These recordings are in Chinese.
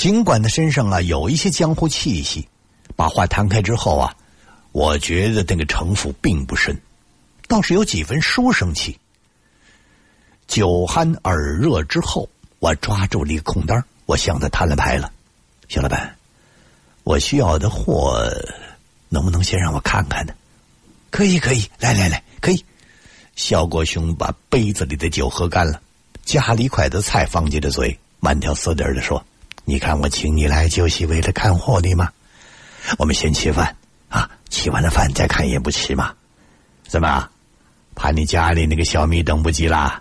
尽管他身上啊有一些江湖气息，把话摊开之后啊，我觉得那个城府并不深，倒是有几分书生气。酒酣耳热之后，我抓住了一个空单，我向他摊了牌了。小老板，我需要的货能不能先让我看看呢？可以，来，可以。肖国雄把杯子里的酒喝干了，夹了一筷子菜放进了嘴，慢条斯理的说：你看我请你来就是为了看货的吗？我们先吃饭啊，吃完了饭再看也不迟嘛。怎么，怕你家里那个小米等不及啦？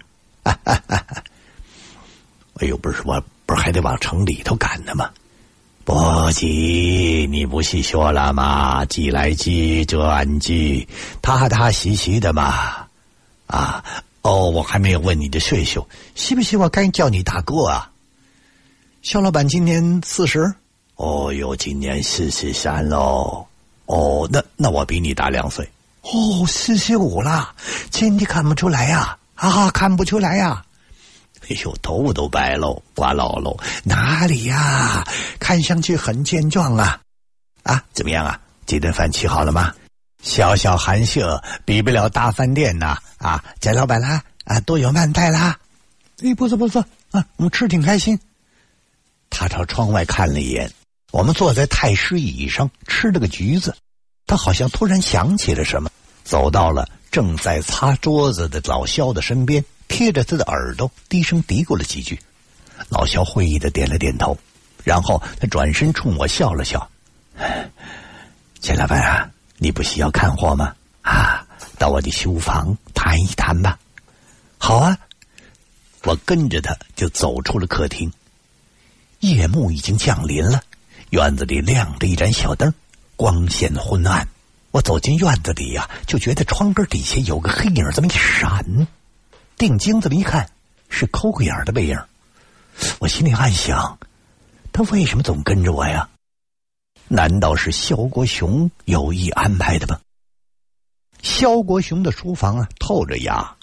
哎呦，不是还得往城里头赶呢吗？不急，你不是说了吗？急来急，转急，踏踏实实的嘛。我还没有问你的岁数，是不是我该叫你大哥啊？肖老板今年40？哦哟，今年43喽。哦，那我比你大2岁。哦，45啦，真的看不出来呀！看不出来呀！哎呦，头都白喽，瓜老喽，哪里呀？看上去很健壮啊！怎么样啊？这顿饭吃好了吗？小小寒舍比不了大饭店呐！翟老板啦，多有慢待啦！不错啊，我们吃挺开心。他朝窗外看了一眼，我们坐在太师椅上吃了个橘子。他好像突然想起了什么，走到了正在擦桌子的老肖的身边，贴着他的耳朵低声嘀咕了几句。老肖会意的点了点头，然后他转身冲我笑了笑。钱老板啊，你不是要看货吗？到我的书房谈一谈吧。好啊。我跟着他就走出了客厅。夜幕已经降临了，院子里亮着一盏小灯，光线昏暗。我走进院子里就觉得窗根底下有个黑影这么一闪，定睛子里一看，是抠个眼的背影。我心里暗想，他为什么总跟着我呀？难道是肖国雄有意安排的吗？肖国雄的书房透着崖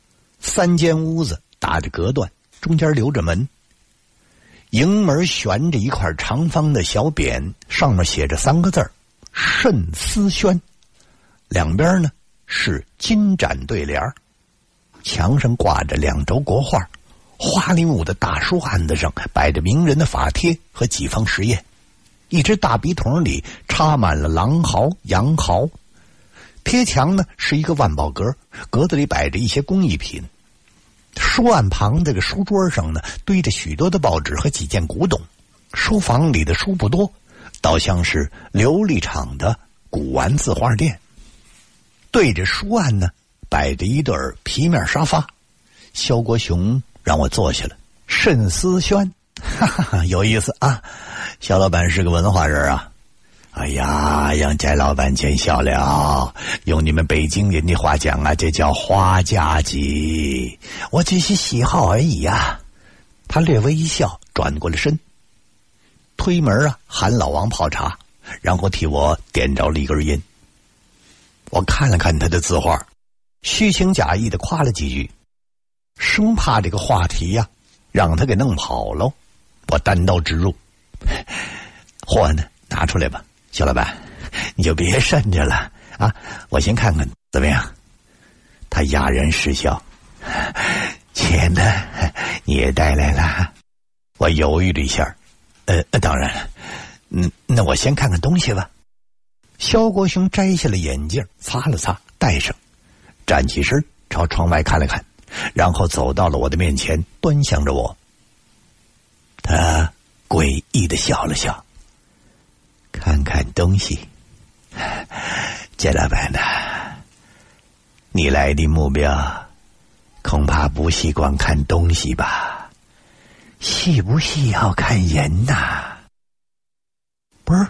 ，3间屋子打着隔断，中间留着门。迎门悬着一块长方的小匾，上面写着3个字慎思轩，两边呢是金盏对联，墙上挂着2轴国画，花里木的大书案子上摆着名人的法帖和几方实验，一只大笔筒里插满了狼毫、羊毫。贴墙呢是一个万宝格，格子里摆着一些工艺品。书案旁这个书桌上呢堆着许多的报纸和几件古董。书房里的书不多，倒像是琉璃厂的古玩字画店。对着书案呢摆着一对皮面沙发，肖国雄让我坐下了。慎思轩，有意思啊，肖老板是个文化人啊。哎呀，让翟老板见笑了，用你们北京人的话讲这叫花家集，我只是喜好而已啊。他略微一笑，转过了身，推门喊老王泡茶，然后替我点着了一根烟。我看了看他的字画，虚情假意的夸了几句，生怕这个话题让他给弄跑了。我单刀直入，货呢拿出来吧，肖老板，你就别慎着了我先看看怎么样。他哑然失笑，钱呢你也带来了？我犹豫了一下，当然了，那我先看看东西吧。肖国雄摘下了眼镜，擦了擦，戴上，站起身朝窗外看了看，然后走到了我的面前，端详着我。他诡异的笑了笑，看看东西。翟老板你来的目标恐怕不是光看东西吧？是不是要看人呐？不是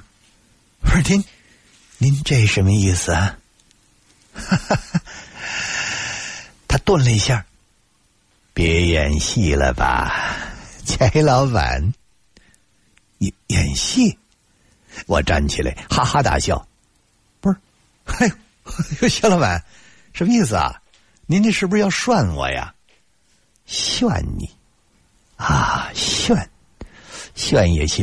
您这什么意思啊？他顿了一下，别演戏了吧，翟老板。演戏？我站起来哈哈大笑。不是，肖老板什么意思啊？您这是不是要涮我呀？炫你啊，炫也行。